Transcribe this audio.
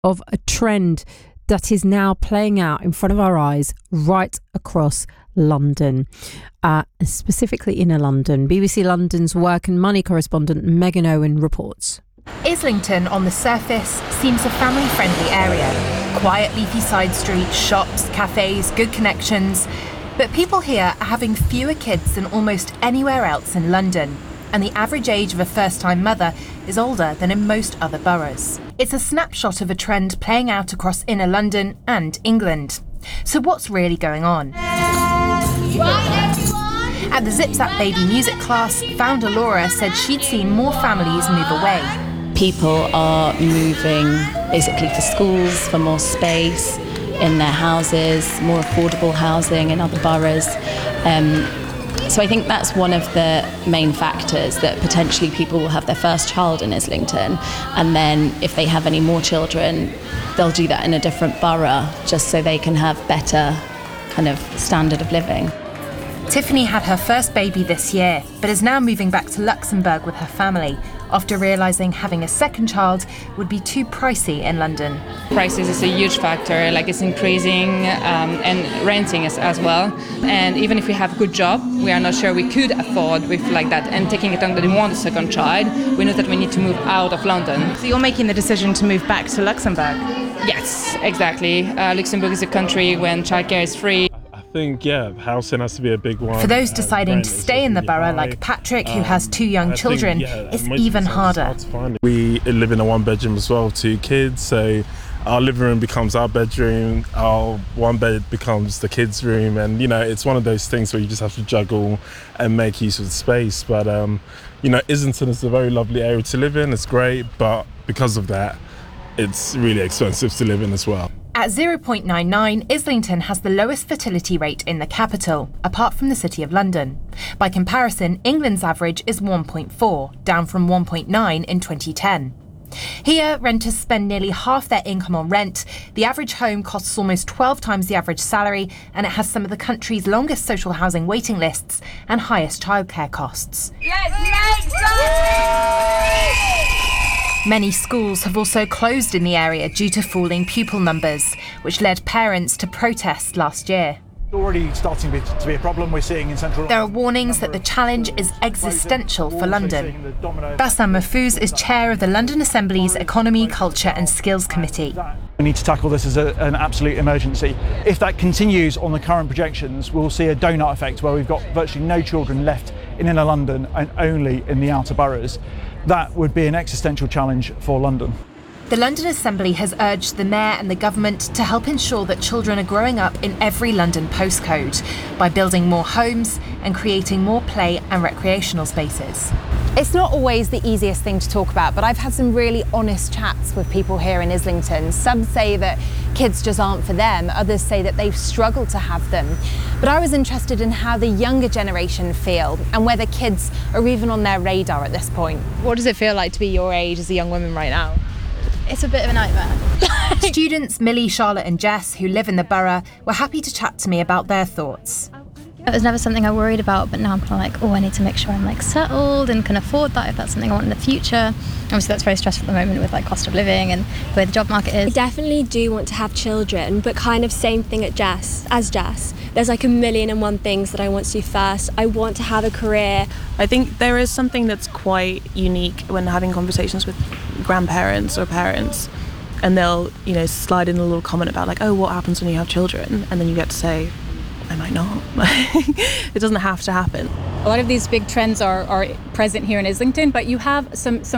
of a trend that is now playing out in front of our eyes right across London, specifically inner London. BBC London's work and money correspondent Megan Owen reports. Islington, on the surface, seems a family-friendly area. Quiet, leafy side streets, shops, cafes, good connections. But people here are having fewer kids than almost anywhere else in London. And the average age of a first-time mother is older than in most other boroughs. It's a snapshot of a trend playing out across inner London and England. So what's really going on? At the Zip Zap Baby music class, founder Laura said she'd seen more families move away. People are moving basically for schools, for more space in their houses, more affordable housing in other boroughs. So I think that's one of the main factors, that potentially people will have their first child in Islington, and then if they have any more children, they'll do that in a different borough just so they can have better kind of standard of living. Tiffany had her first baby this year, but is now moving back to Luxembourg with her family after realising having a second child would be too pricey in London. Prices is a huge factor, like it's increasing, and renting is as well. And even if we have a good job, we are not sure we could afford with like that. And taking it on that we want a second child, we know that we need to move out of London. So you're making the decision to move back to Luxembourg? Yes, exactly. Luxembourg is a country when childcare is free. I think, housing has to be a big one. For those deciding to stay in the borough, like Patrick, who has 2 young children, it's even harder. We live in a 1-bedroom as well, 2 kids, so our living room becomes our bedroom, our 1 bed becomes the kids' room, and it's one of those things where you just have to juggle and make use of the space. But Islington is a very lovely area to live in. It's great, but because of that, it's really expensive to live in as well. At 0.99, Islington has the lowest fertility rate in the capital, apart from the City of London. By comparison, England's average is 1.4, down from 1.9 in 2010. Here, renters spend nearly half their income on rent. The average home costs almost 12 times the average salary, and it has some of the country's longest social housing waiting lists and highest childcare costs. Many schools have also closed in the area due to falling pupil numbers, which led parents to protest last year. Already starting to be a problem we're seeing in central. There are warnings that the challenge is existential for London. Bassam Mahfouz is chair of the London Assembly's Economy, Culture and Skills Committee. We need to tackle this as an absolute emergency. If that continues on the current projections, we'll see a donut effect where we've got virtually no children left in inner London and only in the outer boroughs. That would be an existential challenge for London. The London Assembly has urged the Mayor and the government to help ensure that children are growing up in every London postcode by building more homes and creating more play and recreational spaces. It's not always the easiest thing to talk about, but I've had some really honest chats with people here in Islington. Some say that kids just aren't for them, others say that they've struggled to have them. But I was interested in how the younger generation feel and whether kids are even on their radar at this point. What does it feel like to be your age as a young woman right now? It's a bit of a nightmare. Students Millie, Charlotte and Jess, who live in the borough, were happy to chat to me about their thoughts. It was never something I worried about, but now I'm kind of like, I need to make sure I'm settled and can afford that if that's something I want in the future. Obviously that's very stressful at the moment with cost of living and the way the job market is. I definitely do want to have children, but kind of same thing as Jess. There's a million and one things that I want to do first. I want to have a career. I think there is something that's quite unique when having conversations with grandparents or parents, and they'll slide in a little comment about what happens when you have children, and then you get to say, I might not. It doesn't have to happen. A lot of these big trends are present here in Islington, but you have some